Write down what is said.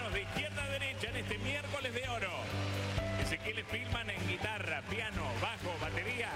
sonidos de izquierda a derecha en este miércoles de oro. Ezequiel Spillman en guitarra, piano, bajo, batería.